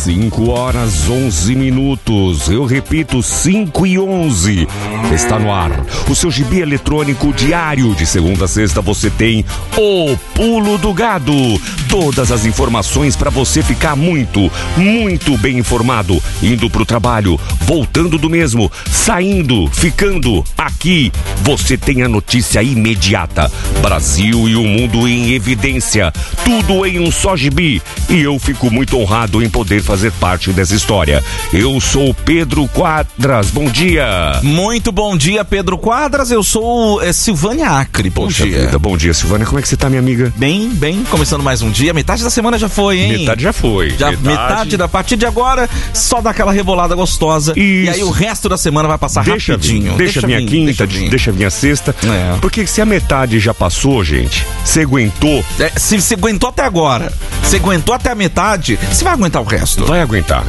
5h11. Eu repito, 5h11. Está no ar o seu gibi eletrônico diário. De segunda a sexta você tem o Pulo do Gado. Todas as informações para você ficar muito bem informado. Indo pro trabalho, voltando do mesmo, saindo, ficando. Aqui você tem a notícia imediata. Brasil e o mundo em evidência. Tudo em um só gibi. E eu fico muito honrado em poder fazer parte dessa história. Eu sou o Pedro Quadras. Bom dia. Muito bom dia, Pedro Quadras. Eu sou Silvânia Acre. Bom dia. Vida. Bom dia, Silvânia. Como é que você tá, minha amiga? Bem. Começando mais um dia. Metade da semana já foi, hein? Metade já foi. Metade da partir de agora, só dá aquela rebolada gostosa. Isso. E aí o resto da semana vai passar rapidinho. Deixa minha quinta, deixa minha sexta. Porque se a metade já passou, gente, você aguentou. Se você aguentou até agora, você aguentou até a metade, você vai aguentar o resto. Vai aguentar.